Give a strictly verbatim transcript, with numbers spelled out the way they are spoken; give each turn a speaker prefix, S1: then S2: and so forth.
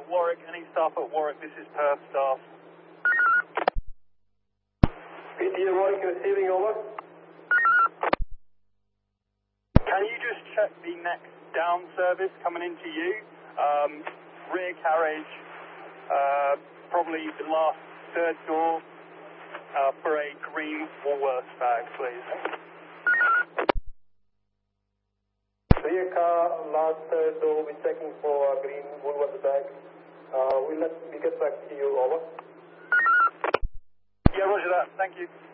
S1: at Warwick. Any staff at Warwick? This is Perth staff.
S2: P T A Warwick receiving, over.
S1: Can you just check the next down service coming into you? Um, rear carriage, uh, probably the last third door uh, for a green Woolworths bag, please.
S2: Rear car, last third door, we're checking for a green Woolworths bag. Uh, we'll let me get back to you, over.
S1: Yeah, roger that. Thank you.